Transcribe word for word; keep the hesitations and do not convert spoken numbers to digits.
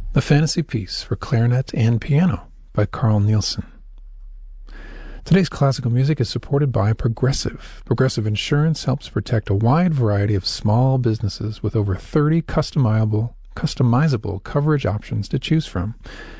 The Fantasy Piece for Clarinet and Piano by Carl Nielsen. Today's classical music is supported by Progressive. Progressive Insurance helps protect a wide variety of small businesses with over thirty customizable, customizable coverage options to choose from.